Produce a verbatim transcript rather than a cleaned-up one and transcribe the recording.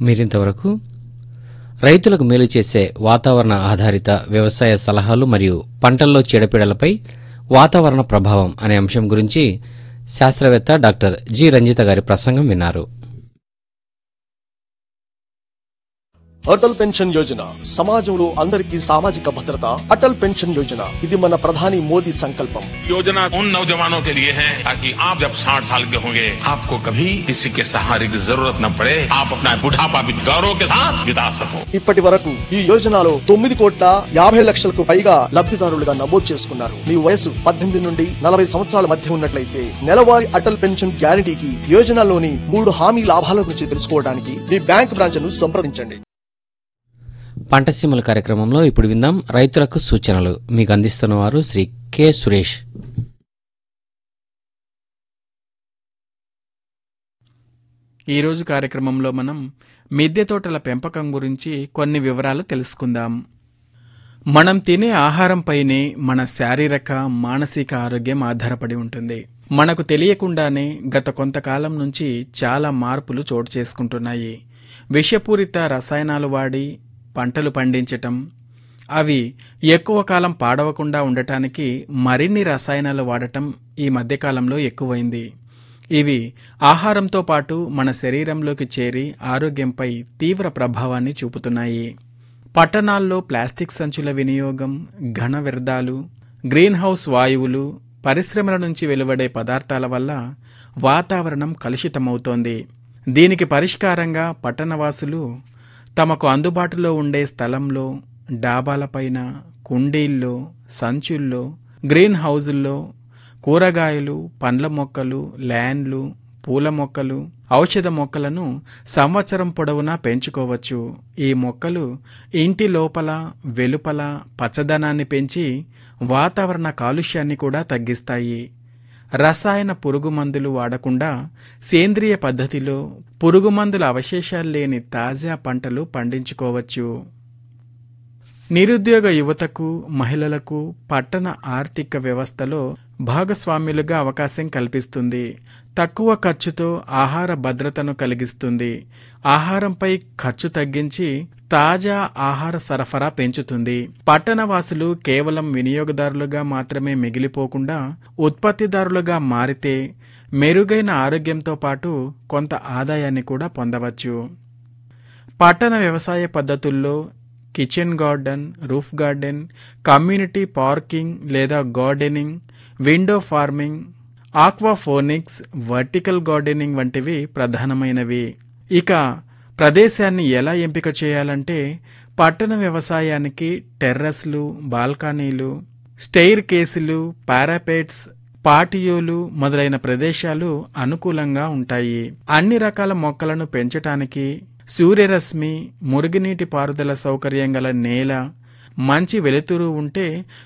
మీరింతవరకు రైతులకు మేలు చేసే వాతావరణ ఆధారిత వ్యవసాయ సలహాలు మరియు పంటల్లో చీడపీడలపై వాతావరణ ప్రభావం అనే అంశం గురించి శాస్త్రవేత్త డాక్టర్ జి రంజిత గారి ప్రసంగం విన్నారు. అటల్ పెన్షన్ యోజన సమాజంలో అందరికీ సామాజిక భద్రత. అటల్ పెన్షన్ యోజన ఇది మన ప్రధాని మోదీ సంకల్పం. योजना उन नौजवानों के लिए है ताकि आप जब साठ साल के होंगे आपको कभी किसी के सहारे की जरूरत न पड़े, आप अपना बुढ़ापा भी गौरव के साथ बिता सको. ఇప్పటి వరకు ఈ యోజనలో తొమ్మిది కోట్ల యాభై లక్షలకు పైగా లబ్ధిదారులుగా నమోదు చేసుకున్నారు. మీ వయసు పద్దెనిమిది నుండి నలభై సంవత్సరాల మధ్య ఉన్నట్లయితే నెలవారీ అటల్ పెన్షన్ గ్యారంటీకి యోజనలోని మూడు హామీ లాభాల గురించి తెలుసుకోవడానికి మీ బ్యాంక్ బ్రాంచ్ ను సంప్రదించండి. పంటసీమల కార్యక్రమంలో ఇప్పుడు విందాం రైతులకు సూచనలు. మీకు అందిస్తున్నవారు శ్రీ కె సురేష్. ఈరోజు కార్యక్రమంలో మనం మిద్దె తోటల పెంపకం గురించి కొన్ని వివరాలు తెలుసుకుందాం. మనం తినే ఆహారంపైనే మన శారీరక మానసిక ఆరోగ్యం ఆధారపడి ఉంటుంది. మనకు తెలియకుండానే గత కొంతకాలం నుంచి చాలా మార్పులు చోటు చేసుకుంటున్నాయి. విషపూరిత రసాయనాలు వాడి పంటలు పండించటం, అవి ఎక్కువ కాలం పాడవకుండా ఉండటానికి మరిన్ని రసాయనాలు వాడటం ఈ మధ్యకాలంలో ఎక్కువైంది. ఇవి ఆహారంతో పాటు మన శరీరంలోకి చేరి ఆరోగ్యంపై తీవ్ర ప్రభావాన్ని చూపుతున్నాయి. పట్టణాల్లో ప్లాస్టిక్ సంచుల వినియోగం, ఘన వ్యర్థాలు, గ్రీన్ హౌస్ వాయువులు, పరిశ్రమల నుంచి వెలువడే పదార్థాల వల్ల వాతావరణం కలుషితమవుతోంది. దీనికి పరిష్కారంగా పట్టణవాసులు తమకు అందుబాటులో ఉండే స్థలంలో, డాబాలపైన, కుండీల్లో, సంచుల్లో, గ్రీన్ హౌజుల్లో కూరగాయలు, పండ్ల మొక్కలు, ల్యాండ్లు, పూల మొక్కలు, ఔషధ మొక్కలను సంవత్సరం పొడవునా పెంచుకోవచ్చు. ఈ మొక్కలు ఇంటి లోపల, వెలుపల పచ్చదనాన్ని పెంచి వాతావరణ కాలుష్యాన్ని కూడా తగ్గిస్తాయి. రసాయన పురుగుమందులు వాడకుండా సేంద్రియ పద్ధతిలో పురుగుమందుల అవశేషాలు లేని తాజా పంటలు పండించుకోవచ్చు. నిరుద్యోగ యువతకు, మహిళలకు పట్టణ ఆర్థిక వ్యవస్థలో భాగస్వామ్యులుగా అవకాశం కల్పిస్తుంది. తక్కువ ఖర్చుతో ఆహార భద్రతను కలిగిస్తుంది. ఆహారంపై ఖర్చు తగ్గించి తాజా ఆహార సరఫరా పెంచుతుంది. పట్టణవాసులు కేవలం వినియోగదారులుగా మాత్రమే మిగిలిపోకుండా ఉత్పత్తిదారులుగా మారితే మెరుగైన ఆరోగ్యంతో పాటు కొంత ఆదాయాన్ని కూడా పొందవచ్చు. పట్టణ వ్యవసాయ పద్ధతుల్లో kitchen garden, roof garden, community parking లేదా gardening, window farming, aquaponics, vertical gardening వంటివి ప్రధానమైనవి. ఇక ప్రదేశాన్ని ఎలా ఎంపిక చేయాలంటే పట్టణ వ్యవసాయానికి టెర్రస్లు, బాల్కనీలు, స్టెయిర్ కేసులు, పారాపెట్స్, పాటియోలు మొదలైన ప్రదేశాలు అనుకూలంగా ఉంటాయి. అన్ని రకాల మొక్కలను పెంచటానికి సూర్యరశ్మి, మురుగునీటి పారుదల సౌకర్యం గల నేల, మంచి వెలుతురు ఉంటే